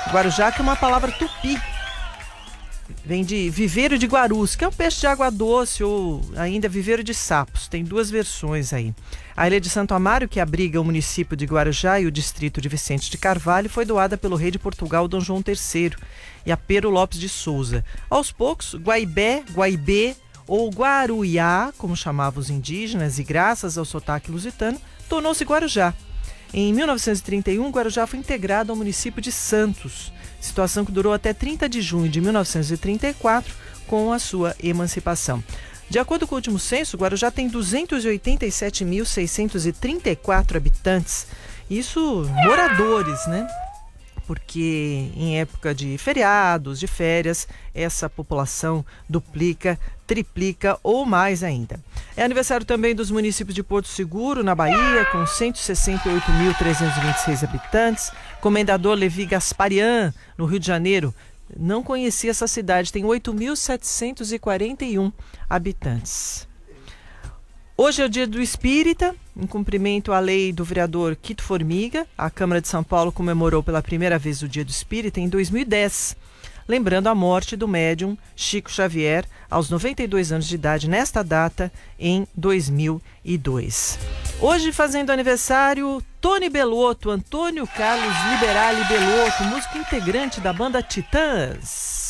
Guarujá, que é uma palavra tupi. Vem de viveiro de guarus, que é um peixe de água doce, ou ainda viveiro de sapos. Tem duas versões aí. A ilha de Santo Amaro, que abriga o município de Guarujá e o distrito de Vicente de Carvalho, foi doada pelo rei de Portugal, Dom João III, e a Pero Lopes de Souza. Aos poucos, Guaibé, Guaibê ou Guaruiá, como chamavam os indígenas, e graças ao sotaque lusitano, tornou-se Guarujá. Em 1931, Guarujá foi integrado ao município de Santos, situação que durou até 30 de junho de 1934, com a sua emancipação. De acordo com o último censo, Guarujá tem 287.634 habitantes. Isso, moradores, né? Porque em época de feriados, de férias, essa população duplica, triplica ou mais ainda. É aniversário também dos municípios de Porto Seguro, na Bahia, com 168.326 habitantes. Comendador Levi Gasparian, no Rio de Janeiro. Não conhecia essa cidade, tem 8.741 habitantes. Hoje é o dia do Espírita, em cumprimento à lei do vereador Quito Formiga. A Câmara de São Paulo comemorou pela primeira vez o dia do Espírita em 2010, lembrando a morte do médium Chico Xavier, aos 92 anos de idade, nesta data, em 2002. Hoje, fazendo aniversário, Tony Bellotto, Antônio Carlos Liberali Bellotto, músico integrante da banda Titãs.